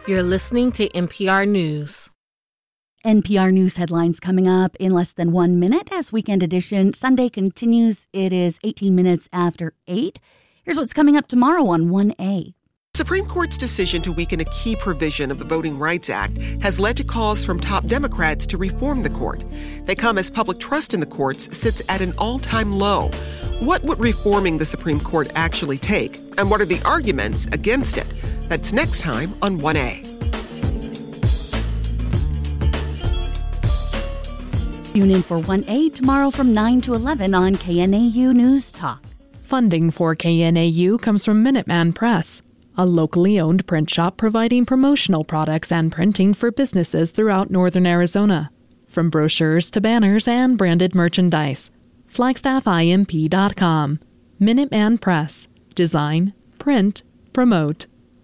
You're listening to NPR News. NPR News headlines coming up in less than 1 minute as Weekend Edition Sunday continues. It is 18 minutes after 8. Here's what's coming up tomorrow on 1A. Supreme Court's decision to weaken a key provision of the Voting Rights Act has led to calls from top Democrats to reform the court. They come as public trust in the courts sits at an all-time low. What would reforming the Supreme Court actually take? And what are the arguments against it? That's next time on 1A. Tune in for 1A tomorrow from 9 to 11 on KNAU News Talk. Funding for KNAU comes from Minuteman Press, a locally owned print shop providing promotional products and printing for businesses throughout northern Arizona. From brochures to banners and branded merchandise. FlagstaffIMP.com. Minuteman Press. Design, print, promote.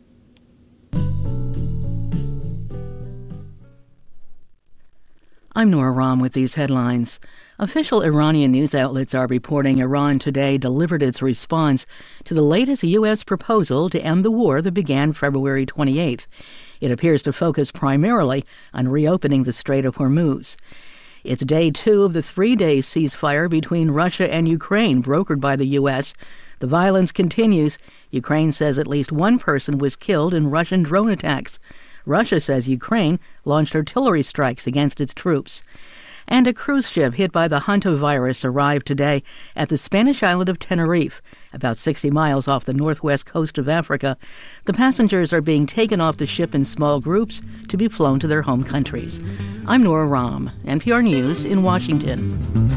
I'm Nora Rahm with these headlines. Official Iranian news outlets are reporting Iran today delivered its response to the latest U.S. proposal to end the war that began February 28th. It appears to focus primarily on reopening the Strait of Hormuz. It's day 2 of the 3-day ceasefire between Russia and Ukraine, brokered by the U.S. The violence continues. Ukraine says at least one person was killed in Russian drone attacks. Russia says Ukraine launched artillery strikes against its troops. And a cruise ship hit by the hantavirus arrived today at the Spanish island of Tenerife, about 60 miles off the northwest coast of Africa. The passengers are being taken off the ship in small groups to be flown to their home countries. I'm Nora Rahm, NPR News in Washington.